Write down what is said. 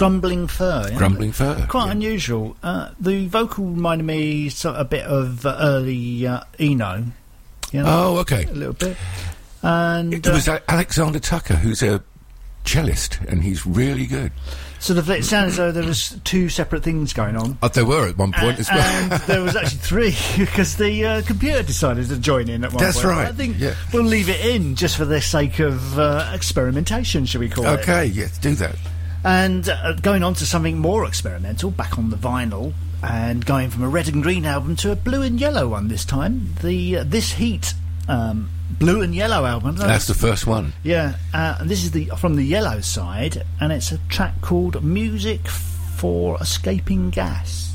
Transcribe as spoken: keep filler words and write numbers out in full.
Grumbling Fur. Yeah? Grumbling Fur. Quite yeah. unusual. Uh, the vocal reminded me so, a bit of uh, early uh, Eno. You know, Oh, okay. a little bit. And It uh, was uh, Alexander Tucker, who's a cellist, and he's really good. sort of, it sounded as though there was two separate things going on. Oh, there were at one point Uh, as well. and there was actually three, because the uh, computer decided to join in at one That's point. right, I think yeah. we'll leave it in just for the sake of uh, experimentation, shall we call it? Okay, yes, do that. And uh, going on to something more experimental, back on the vinyl, and going from a red and green album to a blue and yellow one this time. The uh, This Heat um, blue and yellow album. That's the first one. Yeah, uh, and this is the from the yellow side, and it's a track called Music for Escaping Gas.